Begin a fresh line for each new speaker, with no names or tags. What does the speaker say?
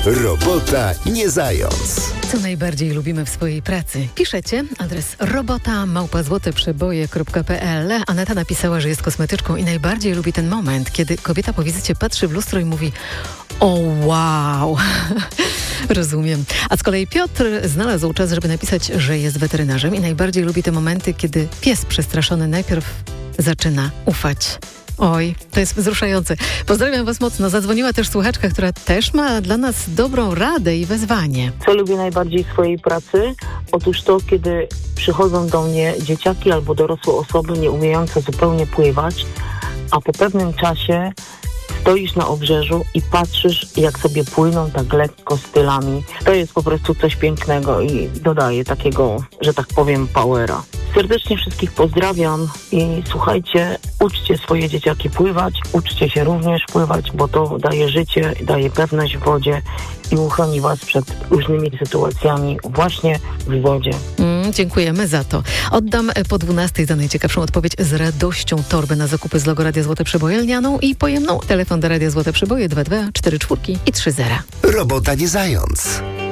Robota nie zając.
Co najbardziej lubimy w swojej pracy? Piszecie, adres robota@złoteprzeboje.pl. Aneta napisała, że jest kosmetyczką i najbardziej lubi ten moment, kiedy kobieta po wizycie patrzy w lustro i mówi: o wow. Rozumiem. A z kolei Piotr znalazł czas, żeby napisać, że jest weterynarzem i najbardziej lubi te momenty, kiedy pies przestraszony najpierw zaczyna ufać. Oj, to jest wzruszające. Pozdrawiam Was mocno. Zadzwoniła też słuchaczka, która też ma dla nas dobrą radę i wezwanie.
Co lubię najbardziej w swojej pracy? Otóż to, kiedy przychodzą do mnie dzieciaki albo dorosłe osoby nie umiejące zupełnie pływać, a po pewnym czasie stoisz na obrzeżu i patrzysz, jak sobie płyną tak lekko stylami. To jest po prostu coś pięknego i dodaje takiego, że tak powiem, powera. Serdecznie wszystkich pozdrawiam i słuchajcie, uczcie swoje dzieciaki pływać, uczcie się również pływać, bo to daje życie, daje pewność w wodzie i uchroni Was przed różnymi sytuacjami właśnie w wodzie.
Dziękujemy za to. Oddam po 12 za najciekawszą odpowiedź z radością torbę na zakupy z logo Radia Złote Przeboje lnianą i pojemną. Telefon do Radia Złote Przeboje 22 44 i 30.
Robota nie zając.